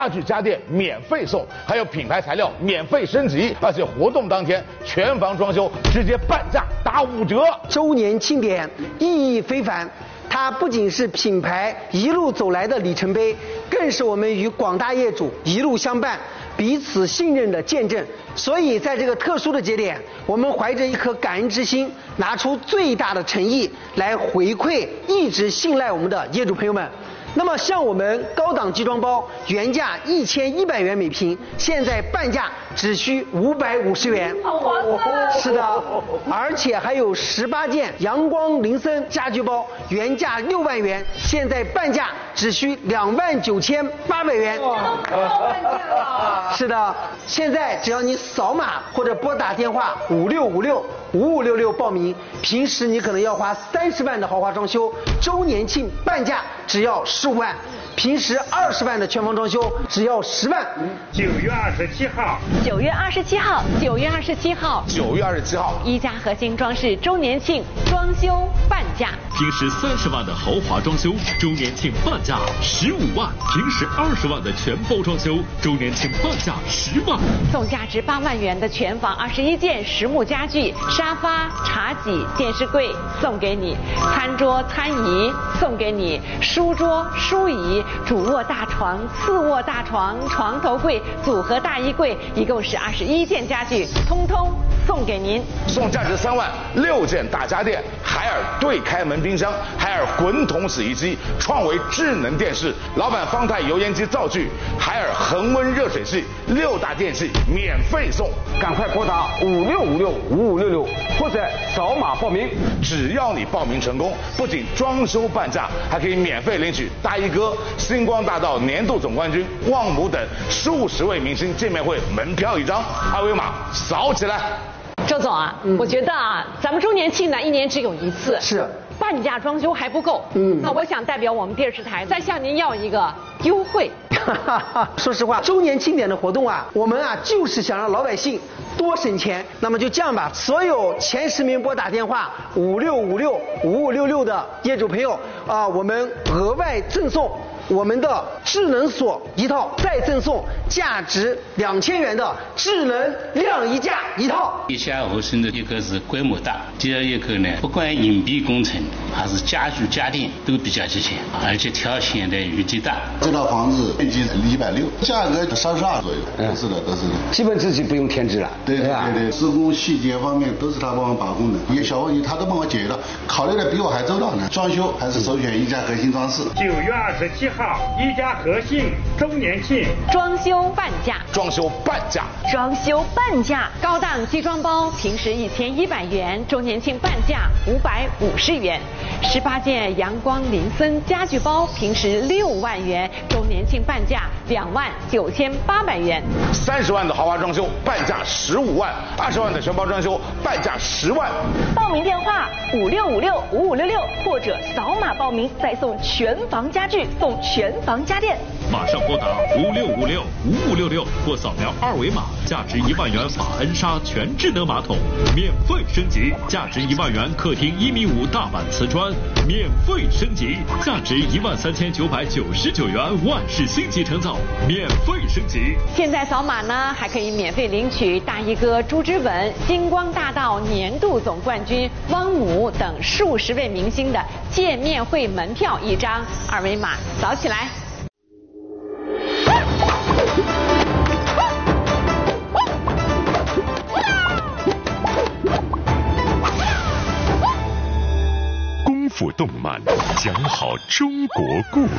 家具家电免费送，还有品牌材料免费升级，而且活动当天全房装修直接半价打5折。 周年庆典意义非凡，它不仅是品牌一路走来的里程碑，更是我们与广大业主一路相伴、彼此信任的见证。所以在这个特殊的节点，我们怀着一颗感恩之心，拿出最大的诚意来回馈一直信赖我们的业主朋友们。那么像我们高档集装包原价1100元每平，现在半价只需550元， 好划算。 是的，而且还有18件阳光林森家居包，原价6万元，现在半价只需29800元。 半价了。 是的，现在只要你扫码或者拨打电话56565566报名，平时你可能要花30万的豪华装修，周年庆半价只要15万，平时20万的全房装修只要10万。 9月27号 9月27号，9月27号 9月27号， 一家核心装饰周年庆装修半价， 平时30万的豪华装修，周年庆半价15万；平时20万的全包装修，周年庆半价10万。 送价值8万元的全房21件实木家具、沙发、茶几、电视柜送给你，餐桌、餐椅送给你，书桌、书椅、主卧大床、次卧大床、床头柜、组合大衣柜，一共是21件家具，通通送给您。 送价值3万6件大家电，海尔对开门冰箱、海尔滚筒洗衣机、创维智能电视、老板方太油烟机灶具、海尔恒温热水器，6大电器免费送。 赶快拨打56565566或者扫码报名。 只要你报名成功，不仅装修半价，还可以免费领取大衣哥、星光大道年度总冠军旺姆等数十位明星见面会门票1张，二维码扫起来。 周总啊，我觉得啊，咱们周年庆呢1年只有1次， 是半价装修还不够。那我想代表我们电视台再向您要一个优惠。 说实话，周年庆典的活动啊，我们啊就是想让老百姓多省钱。那么就这样吧，所有前10名拨打电话56565566的业主朋友啊，我们额外赠送我们的智能锁一套，再赠送价值2000元的智能晾衣架一套。 以下我说的一个是规模大，第二一个呢，不管隐蔽工程还是家具家电都比较齐全，而且挑选的余地大。 这套房子面积160，价格32左右。都是的。 基本自己不用添置了。 对，施工细节方面都是他帮我把控的，一些小问题他都帮我解决了，考虑的比我还周到呢。装修还是首选一家核心装饰。 9月27号，一家核心周年庆装修半价， 装修半价， 装修半价，高档集装包平时1100元，周年庆半价550元；18件阳光林森家具包平时6万元，周年庆半价29800元 ；30万的豪华装修半价15万，20万的全包装修半价10万。 报名电话56565566或者扫码报名，再送全房家具，送全房家电。 马上拨打56565566或扫描2维码，价值1万元法恩莎全智能马桶免费升级，价值1万元客厅1.5米大板瓷砖免费升级，价值13999元万氏星级成造免费升级。 现在扫码呢，还可以免费领取大衣哥朱之文、星光大道年度总冠军汪姆等数十位明星的见面会门票1张，二维码扫起来。 功夫动漫讲好中国故